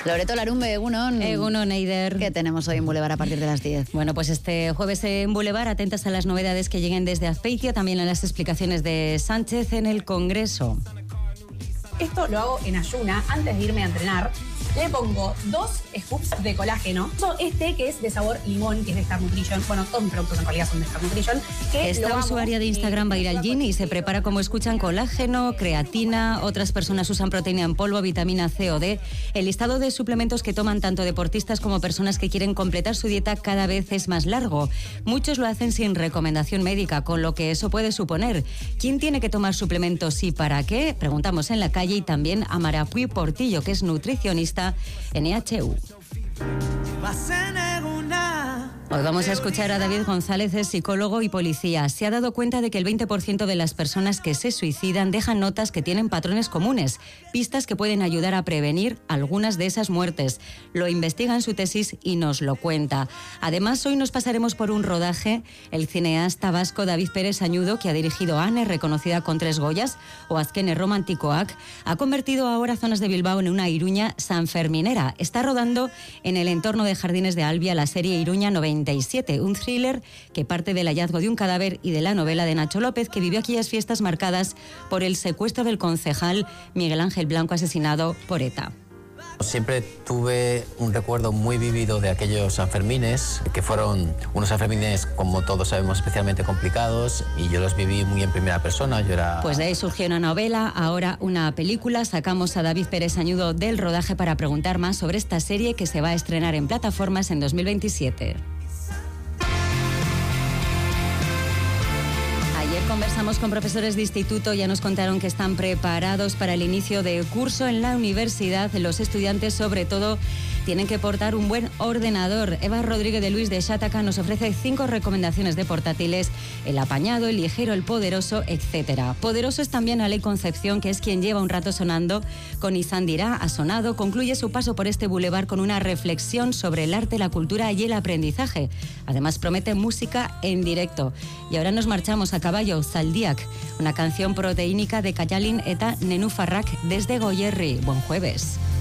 Loreto Larumbe, Egunon. Egunon, Eider. ¿Qué tenemos hoy en Boulevard a partir de las 10? Bueno, pues este jueves en Boulevard, atentas a las novedades que lleguen desde Azpeitia, también a las explicaciones de Sánchez en el Congreso. Esto lo hago en ayuna, antes de irme a entrenar. Le pongo 2 scoops de colágeno. Este que es de sabor limón, que es de Star Nutrition. Bueno, todos mis productos en realidad son de Star Nutrition. Esta usuaria de Instagram va a ir al gym y se prepara, como escuchan, colágeno, creatina. Otras personas usan proteína en polvo, vitamina C o D. El listado de suplementos que toman tanto deportistas como personas que quieren completar su dieta cada vez es más largo. Muchos lo hacen sin recomendación médica, con lo que eso puede suponer. ¿Quién tiene que tomar suplementos y para qué? Preguntamos en la calle, y también a Marapuy Portillo, que es nutricionista en EHU. Hoy vamos a escuchar a David González, es psicólogo y policía. Se ha dado cuenta de que el 20% de las personas que se suicidan dejan notas que tienen patrones comunes, pistas que pueden ayudar a prevenir algunas de esas muertes. Lo investiga en su tesis y nos lo cuenta. Además, hoy nos pasaremos por un rodaje. El cineasta vasco David Pérez Añudo, que ha dirigido Anne, reconocida con 3 Goyas, o Azken Erromantikoak, ha convertido ahora zonas de Bilbao en una Iruña sanferminera. Está rodando en el entorno de Jardines de Albia la serie Iruña 97, un thriller que parte del hallazgo de un cadáver y de la novela de Nacho López, que vivió aquellas fiestas marcadas por el secuestro del concejal Miguel Ángel Blanco, asesinado por ETA. Siempre tuve un recuerdo muy vívido de aquellos Sanfermines, que fueron unos Sanfermines, como todos sabemos, especialmente complicados, y yo los viví muy en primera persona. Pues de ahí surgió una novela, ahora una película. Sacamos a David Pérez Añudo del rodaje para preguntar más sobre esta serie, que se va a estrenar en plataformas en 2027. Ayer conversamos con profesores de instituto, ya nos contaron que están preparados para el inicio de curso en la universidad. Los estudiantes, sobre todo, tienen que portar un buen ordenador. Eva Rodríguez de Luis de Xataca nos ofrece 5 recomendaciones de portátiles: el apañado, el ligero, el poderoso, etc. Poderoso es también Ale Concepción, que es quien lleva un rato sonando con Izan Dirá. Ha sonado, concluye su paso por este bulevar con una reflexión sobre el arte, la cultura y el aprendizaje. Además, promete música en directo. Y ahora nos marchamos a caballo, Zaldiak, una canción proteínica de Kayalin eta Nenufarrak desde Goierri. Buen jueves.